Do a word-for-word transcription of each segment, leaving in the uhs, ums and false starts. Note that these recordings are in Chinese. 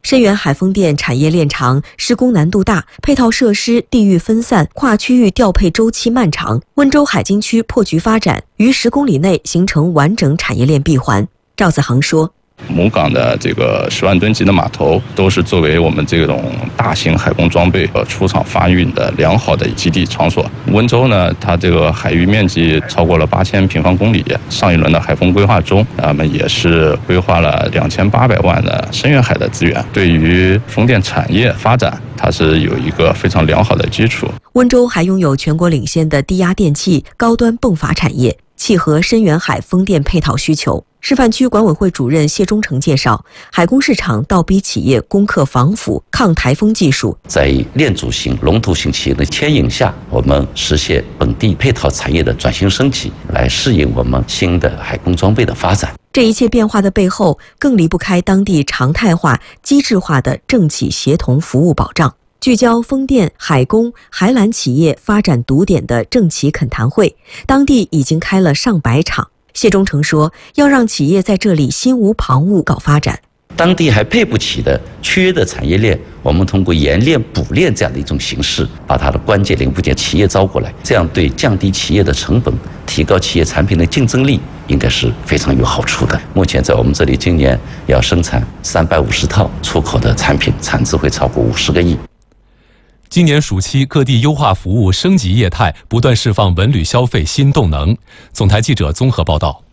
深源海风电产业链长，施工难度大，配套设施地域分散，跨区域调配周期漫长。温州海津区破局发展，于十公里内形成完整产业链闭环。赵子航说。 母港的这个十万吨级的码头，都是作为我们这种大型海工装备和出厂发运的良好的基地场所。温州呢，它这个海域面积超过了八千平方公里。上一轮的海风规划中，我们也是规划了两千八百万的深远海的资源，对于风电产业发展，它是有一个非常良好的基础。 温州还拥有全国领先的低压电器、高端泵阀产业，契合深远海风电配套需求。示范区管委会主任谢忠诚介绍，海工市场倒逼企业攻克防腐、抗台风技术。 在链组型、龙头型企业的牵引下，我们实现本地配套产业的转型升级，来适应我们新的海工装备的发展。 这一切变化的背后，更离不开当地常态化、机制化的政企协同服务保障。聚焦风电、海工、海缆企业发展堵点的政企恳谈会，当地已经开了上百场。谢忠诚说，要让企业在这里心无旁骛搞发展。 当地还配不起的缺的产业链，我们通过研链补链这样的一种形式，把它的关键零部件企业招过来，这样对降低企业的成本、提高企业产品的竞争力，应该是非常有好处的。目前在我们这里，今年要生产三百五十套出口的产品，产值会超过五十个亿。 今年暑期，各地优化服务、升级业态，不断释放文旅消费新动能。总台记者综合报道。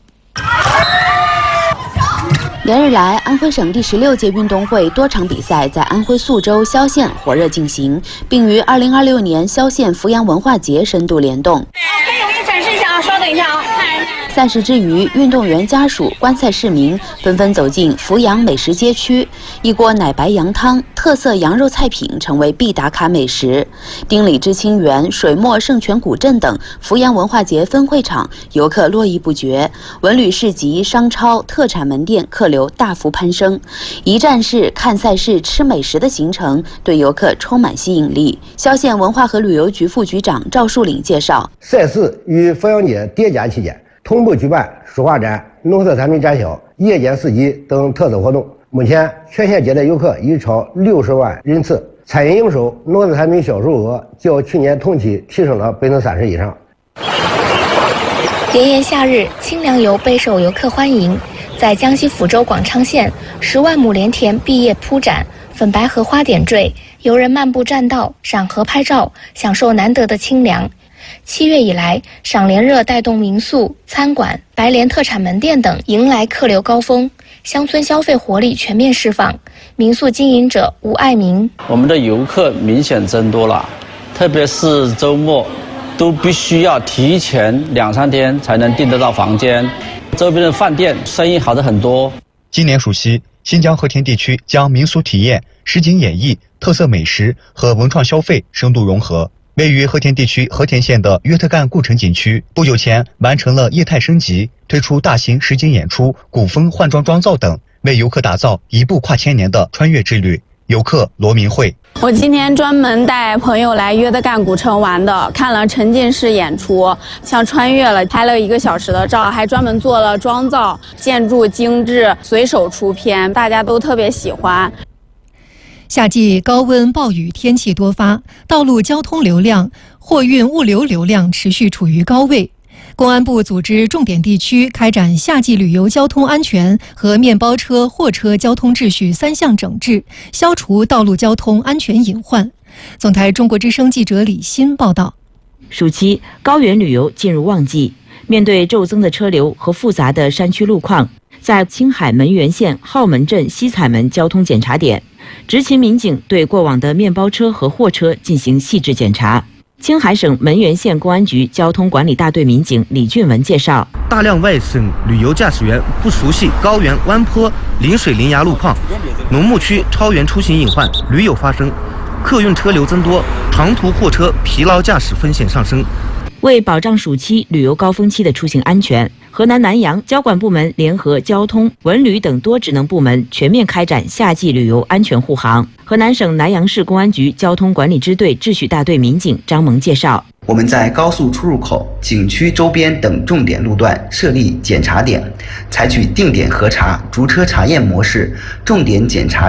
连日来，安徽省第十六届运动会多场比赛在安徽宿州、萧县火热进行，并与二零二六年萧县阜阳文化节深度联动。 可以，我去展示一下啊，稍等一下啊。 赛事之余，运动员家属、观赛市民纷纷走进阜阳美食街区，一锅奶白羊汤、特色羊肉菜品成为必打卡美食。丁里知青园、水墨圣泉古镇等阜阳文化节分会场，游客络绎不绝。文旅市集、商超、特产门店客流大幅攀升，一站式看赛事、吃美食的行程对游客充满吸引力。萧县文化和旅游局副局长赵树岭介绍， 赛事与阜阳节叠加期间，同步举办书画展、农特产品展销、夜间市集等特色活动。目前全县接待游客已超六十万人次，餐饮营收、农特产品销售额较去年同期提升了百分之三十以上。 炎炎夏日，清凉游备受游客欢迎。在江西抚州广昌县，十万亩莲田碧叶铺展，粉白荷花点缀，游人漫步栈道、赏荷拍照，享受难得的清凉。七月以来，赏莲热带动民宿、餐馆、白莲特产门店等迎来客流高峰，乡村消费活力全面释放。民宿经营者吴爱民： 我们的游客明显增多了，特别是周末，都必须要提前两三天才能订得到房间。周边的饭店生意好的很多。 今年暑期，新疆和田地区将民俗体验、实景演绎、特色美食和文创消费深度融合。位于和田地区和田县的约特干故城景区，不久前完成了业态升级，推出大型实景演出、古风换装妆造等，为游客打造一部跨千年的穿越之旅。游客罗明慧： 我今天专门带朋友来约德干古城玩的，看了沉浸式演出，像穿越了，拍了一个小时的照，还专门做了妆造，建筑精致，随手出片，大家都特别喜欢。 夏季高温暴雨天气多发，道路交通流量、货运物流流量持续处于高位。公安部组织重点地区开展夏季旅游交通安全和面包车、货车交通秩序三项整治，消除道路交通安全隐患。总台中国之声记者李欣报道。 暑期高原旅游进入旺季，面对骤增的车流和复杂的山区路况，在青海门源县浩门镇西彩门交通检查点，执勤民警对过往的面包车和货车进行细致检查。青海省门源县公安局交通管理大队民警李俊文介绍， 大量外省旅游驾驶员不熟悉高原弯坡、临水临崖路况，农牧区超员出行隐患屡有发生，客运车流增多，长途货车疲劳驾驶风险上升。 为保障暑期旅游高峰期的出行安全，河南南阳交管部门联合交通、文旅等多职能部门全面开展夏季旅游安全护航。河南省南阳市公安局交通管理支队秩序大队民警张萌介绍， 我们在高速出入口、景区周边等重点路段设立检查点，采取定点核查、逐车查验模式，重点检查